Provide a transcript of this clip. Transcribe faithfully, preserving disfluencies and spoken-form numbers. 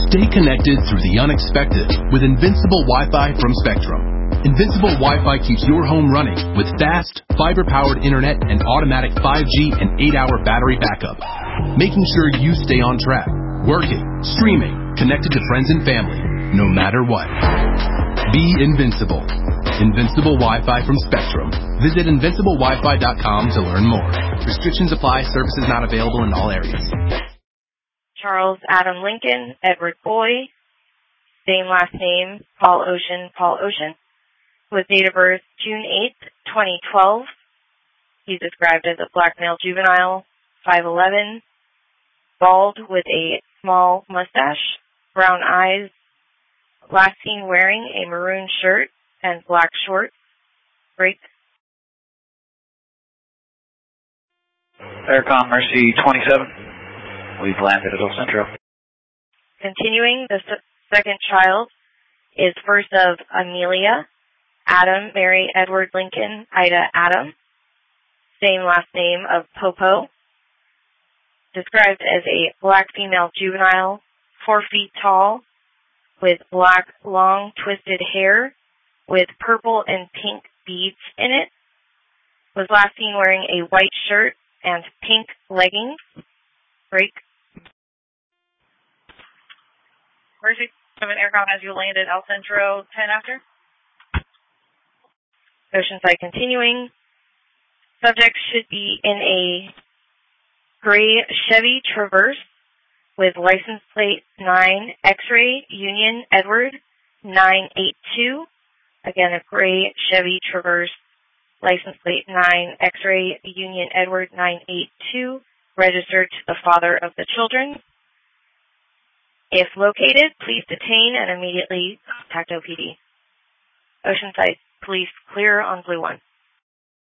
Stay connected through the unexpected with Invincible Wi-Fi from Spectrum. Invincible Wi-Fi keeps your home running with fast, fiber-powered internet and automatic five G and eight hour battery backup, making sure you stay on track, working, streaming, connected to friends and family, no matter what. Be invincible. Invincible Wi-Fi from Spectrum. Visit invincible wi fi dot com to learn more. Restrictions apply. Services not available in all areas. Charles Adam Lincoln, Edward Boy, same last name, Paul Ocean, Paul Ocean, with date of birth June eighth, twenty twelve. He's described as a black male juvenile, five eleven, bald with a small mustache, brown eyes, last seen wearing a maroon shirt and black shorts. Break. Aircom Mercy twenty-seven. We've landed at El Centro. Continuing, the s- second child is first of Amelia, Adam, Mary, Edward, Lincoln, Ida, Adam. Same last name of Popo. Described as a black female juvenile, four feet tall, with black, long, twisted hair, with purple and pink beads in it. Was last seen wearing a white shirt and pink leggings. Break. Mercy seven Aircom as you landed El Centro ten after. Oceanside continuing. Subject should be in a gray Chevy Traverse with license plate nine X-ray Union Edward nine eight two. Again, a gray Chevy Traverse, license plate nine X-ray Union Edward nine eight two, registered to the father of the children. If located, please detain and immediately contact O P D. Oceanside Police clear on Blue one.